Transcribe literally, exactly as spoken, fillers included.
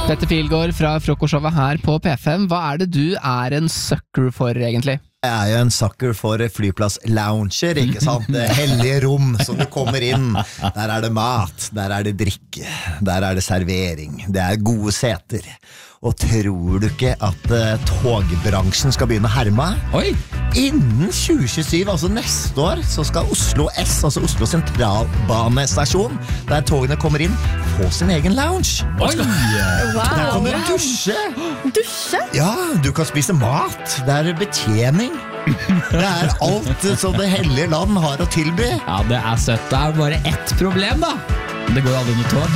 Petter Pilgaard fra Frokostshowet her på P fem. Hva er det du er en sucker for egentlig? Jeg er jo en sucker for flyplass-lounger, ikke sant? Det hellige rom som du kommer inn. Der er det mat, der er det drikke, der er det servering, det er gode seter. Og tror du ikke at uh, togbransjen skal begynne å herme? Oi! Innen tjue tjuesyv, altså neste år, så skal Oslo S, altså Oslo Sentralbanestasjon, der togene kommer inn, få sin egen lounge. Oi! Der kan du dusje. Dusje? Ja, du kan spise mat. Det er betjening. Det er alt som det hellige land har å tilby. Ja, det er søtt. Det er bare ett problem da. Det går aldri noe tog.